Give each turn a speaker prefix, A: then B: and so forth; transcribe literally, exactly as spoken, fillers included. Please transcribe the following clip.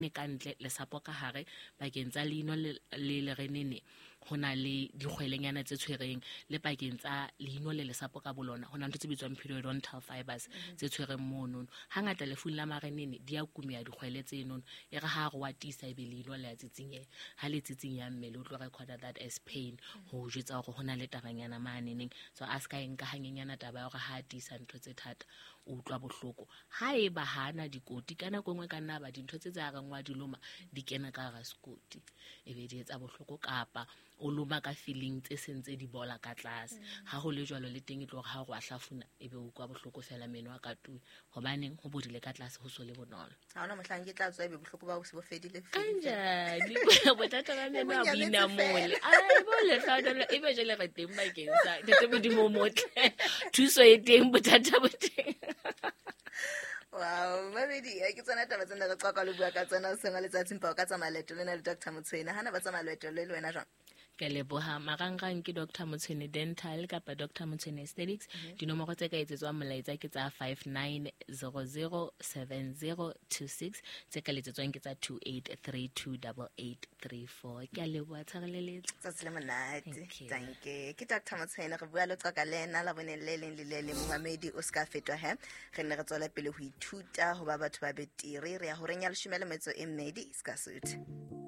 A: ne ka ntle le sapo ka hare bakeng tsa leino le le renene hona le dikgwelenyana tse tshwereng le pakeng tsa leino le lesapo ka bolona hona ntse bitswang periodontal fibers tse tshwereng mono hangata le fulla marenene di a kumia dikgwele tse nono e re ha re wa tisa e be leino le a tsitsinye ha le tsitsinya mmele o tlo recorda that as pain ho jwetsa hore hona le tabanyana maneneng so a ska enka hanyenyana taba ya hore ha tisa ntho tse thata o utlwa bohloko ha e ba hana dikoti kana gongwe ka nna ba dintho tse tsa rangwa di loma di kena ka ga skoti e be di etsa bohloko kapa o loma ka feeling tse sentse di bola ka tlase ha ho le jwalo le teng e tlo ha go a hlafuna e be o kwa bohloko fela meno a ka tu hobaneng ho bodile ka tlase ho so le bonolo
B: ha ona mohlang ke tla tswa e be bohloko ba o se bo fedile
A: kanja di botata ba meno a bina mole ai bole hlano e be jele re teng ba kensa tete modimo motle thuso e teng botata bo teng.
B: Wow, mabedi a ke tsana taba tsena re qwa ka le bua ka tsana se ngale tsa tsimpa ka tsa maleto le na le Doctor Motshwene hana ba tsa maleto le le wena jwang
A: ke leboha marangrang ke Doctor Motshwene Dental kapa Doctor Motshwene Aesthetics dinomoro tse ka etsetswang molaetsa ke tsa five nine zero zero seven zero two six tse ka letsetswang ke tsa two eight three two eight eight three four ke leboha tshwareletse
B: tsa tsile monate thanke ke Doctor Motshwene re bua le tsa ka lena la bone le leng le le le mohamedi o ska fetwa he re ne re tswela pele ho ithuta ho ba batho ba betiri re ya ho renya leshome le metso e mmedi ska suthu.